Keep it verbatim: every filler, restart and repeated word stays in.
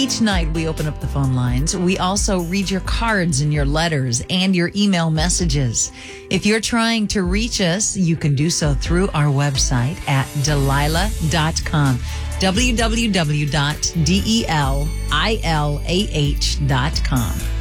Each night we open up the phone lines. We also read your cards and your letters and your email messages. If you're trying to reach us, you can do so through our website at Delilah dot com. w w w dot delilah dot com.